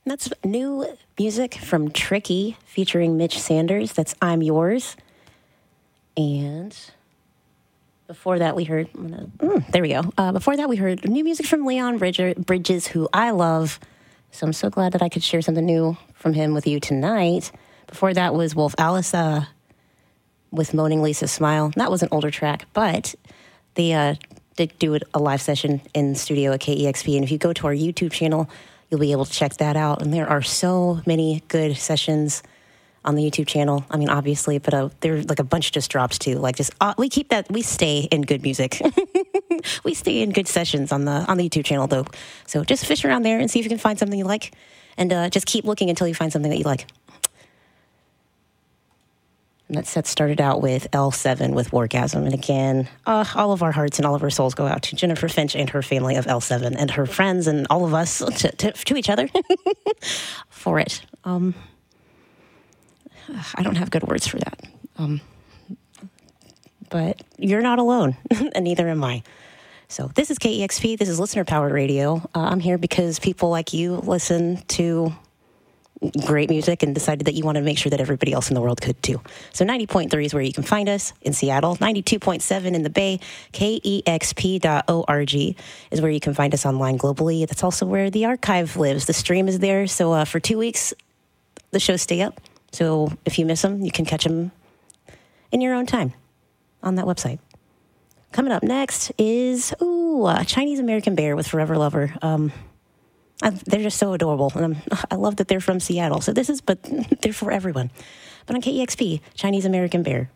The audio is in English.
That's new music from Tricky featuring Mitch Sanders. That's I'm Yours. And before that, we heard... there we go. Before that, we heard new music from Leon Bridges, who I love. So I'm so glad that I could share something new from him with you tonight. Before that was Wolf Alice with Moaning Lisa's Smile. That was an older track, but they did do a live session in studio at KEXP. And if you go to our YouTube channel, you'll be able to check that out. And there are so many good sessions on the YouTube channel. I mean, obviously, but there's like a bunch just drops too. Like just we keep that. We stay in good music. We stay in good sessions on the YouTube channel though. So just fish around there and see if you can find something you like, and just keep looking until you find something that you like. And that set started out with L7 with Wargasm. And again, all of our hearts and all of our souls go out to Jennifer Finch and her family of L7 and her friends and all of us to each other for it. I don't have good words for that. But you're not alone, and neither am I. So this is KEXP. This is Listener Powered Radio. I'm here because people like you listen to great music and decided that you want to make sure that everybody else in the world could too. So 90.3 is where you can find us in Seattle. 92.7 in the Bay. KEXP.org is where you can find us online globally. That's also where the archive lives. The stream is there. So for 2 weeks, the shows stay up. So if you miss them, you can catch them in your own time on that website. Coming up next is Chinese American Bear with Forever Lover. They're just so adorable, and I love that they're from Seattle. So but they're for everyone. But on KEXP, Chinese American Bear.